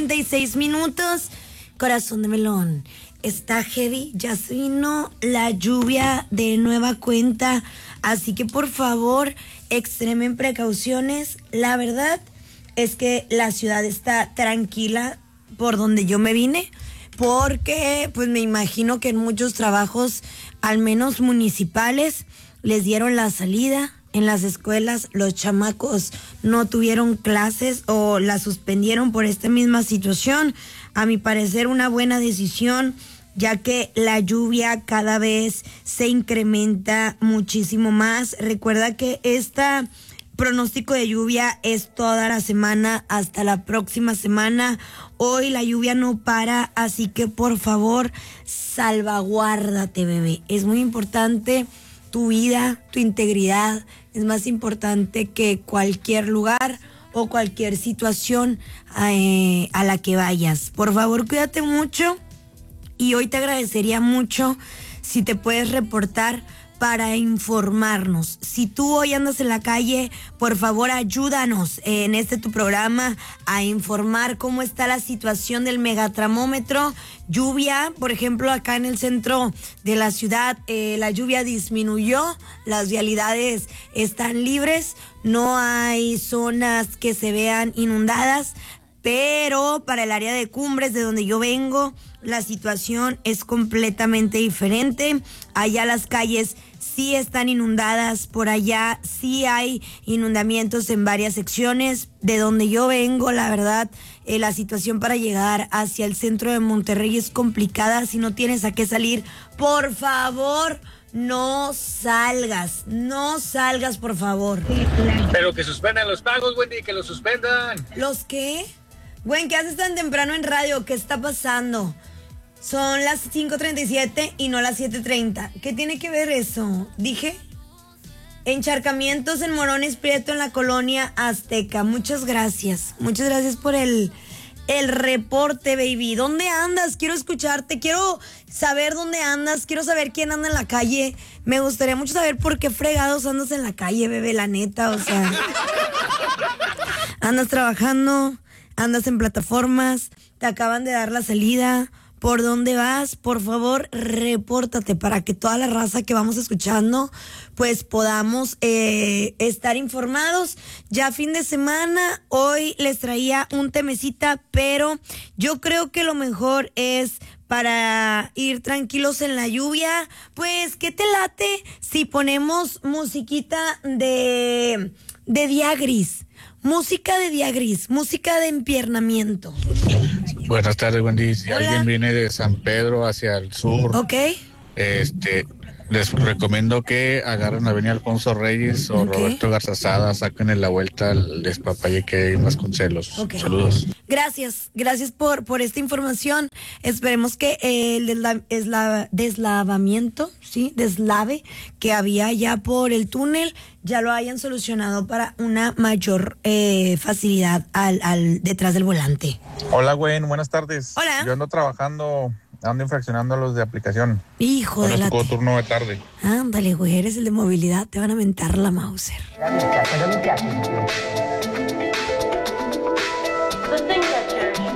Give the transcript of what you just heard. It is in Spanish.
36 minutos, corazón de melón. Está heavy, ya se vino la lluvia de nueva cuenta, así que por favor extremen precauciones. La verdad es que la ciudad está tranquila por donde yo me vine, porque pues me imagino que en muchos trabajos, al menos municipales, les dieron la salida. En las escuelas los chamacos no tuvieron clases o la suspendieron por esta misma situación. A mi parecer, una buena decisión, ya que la lluvia cada vez se incrementa muchísimo más. Recuerda que este pronóstico de lluvia es toda la semana hasta la próxima semana. Hoy la lluvia no para, así que por favor, salvaguárdate, bebé. Es muy importante tu vida, tu integridad. Es más importante que cualquier lugar o cualquier situación a la que vayas. Por favor, cuídate mucho, y hoy te agradecería mucho si te puedes reportar para informarnos. Si tú hoy andas en la calle, por favor ayúdanos en tu programa a informar cómo está la situación del megatramómetro. Lluvia, por ejemplo, acá en el centro de la ciudad, la lluvia disminuyó, las vialidades están libres, no hay zonas que se vean inundadas, pero para el área de Cumbres, de donde yo vengo, la situación es completamente diferente. Allá las calles sí están inundadas, por allá sí hay inundamientos en varias secciones. De donde yo vengo, la verdad, la situación para llegar hacia el centro de Monterrey es complicada. Si no tienes a qué salir, por favor, no salgas, por favor. Pero que suspendan los pagos, Wendy, que los suspendan. ¿Los qué? Güey, ¿qué haces tan temprano en radio? ¿Qué está pasando? Son las 5:37 y no las 7:30. ¿Qué tiene que ver eso? Dije, encharcamientos en Morones Prieto, en la colonia Azteca. Muchas gracias por el reporte, baby. ¿Dónde andas? Quiero escucharte, quiero saber dónde andas, quiero saber quién anda en la calle. Me gustaría mucho saber por qué fregados andas en la calle, bebé, la neta, o sea. Andas trabajando, andas en plataformas, te acaban de dar la salida. ¿Por dónde vas? Por favor, repórtate para que toda la raza que vamos escuchando, pues podamos estar informados. Ya fin de semana, hoy les traía un temecita, pero yo creo que lo mejor es, para ir tranquilos en la lluvia, pues, ¿qué te late si ponemos musiquita de Diagris? Música de Diagris, música de empiernamiento. Buenas tardes, Wendy. Si Hola. alguien viene de San Pedro hacia el sur, Ok. les recomiendo que agarren la avenida Alfonso Reyes o Ok. Roberto Garzazada, saquen la vuelta al despapalle que hay más Concelos. Ok. Saludos. Gracias por esta información. Esperemos que el deslavamiento, ¿sí? Deslave que había ya por el túnel ya lo hayan solucionado para una mayor facilidad al detrás del volante. Hola, Gwen, buenas tardes. Hola. Yo ando trabajando, ando infraccionando a los de aplicación. Hijo de Nos la... tocó turno de tarde. Ándale, güey, eres el de movilidad, te van a mentar la Mauser.